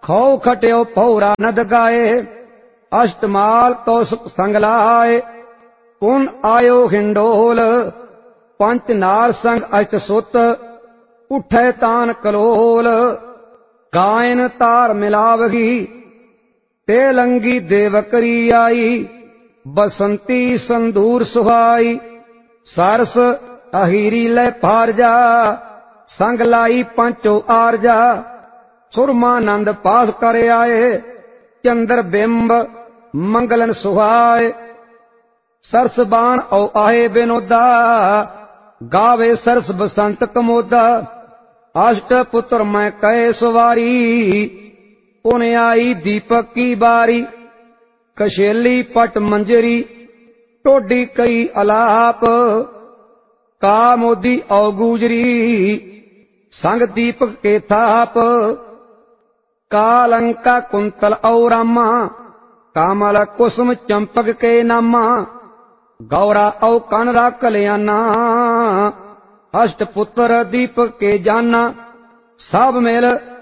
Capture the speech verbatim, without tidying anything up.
खौ खट्यो पौरा नद गाए, अष्टमाल कौसुक संग लाए। पुन आयो हिंडोल, पंच नार संग अष्ट सुत, उठे तान कलोल। गायन तार मिलावगी, ते लंगी देवकरी आई। बसंती संदूर सुहाई, सरस अहीरी लै फारजा। संग लाई पंचो आरजा, सुरमानंद पास कर आए। चंद्र बिंब मंगलन सुहाए, सरस बाण औ आए बिनोदा। गावे सरस बसंत कमोदा, अष्ट पुत्र मैं कहे सवारी। पुन आई दीपक की बारी, कशेली पट मंजरी। टोडी कई अलाप, का मोदी औ गुजरी। संग दीपक के थाप, कालंका कुंतल औ रामा। कामल कुसुम चंपक के नामा, गौरा औ कनरा कल्याना। अष्ट पुत्र दीपक के जाना, सब मिल